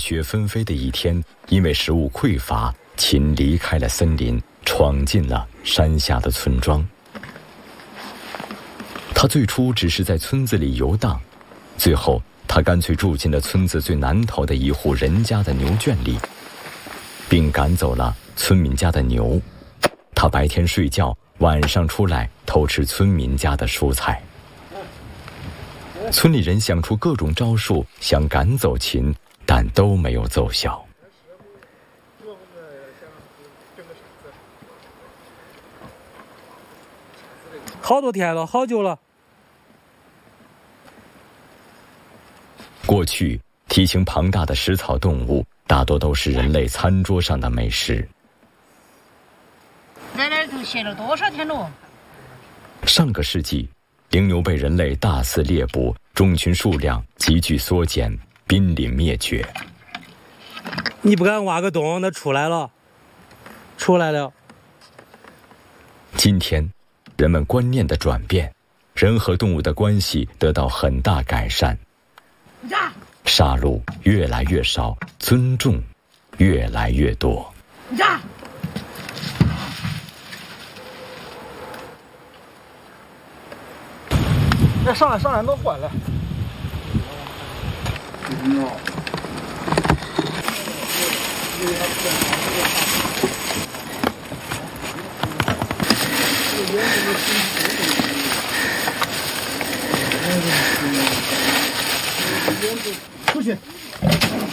雪纷飞的一天，因为食物匮乏，秦离开了森林，闯进了山下的村庄。他最初只是在村子里游荡，最后他干脆住进了村子最南头的一户人家的牛圈里，并赶走了村民家的牛。他白天睡觉，晚上出来偷吃村民家的蔬菜。村里人想出各种招数，想赶走秦，但都没有奏效。 好多天了，好久了。 过去体型庞大的食草动物大多都是人类餐桌上的美食。 在那儿都歇了多少天了？ 上个世纪，羚牛被人类大肆猎捕，种群数量急剧缩减，濒临灭绝。 你不敢挖个洞，它出来了，出来了。 今天，人们观念的转变，人和动物的关系得到很大改善。杀戮越来越少，尊重越来越多。 上来，弄坏了。出去。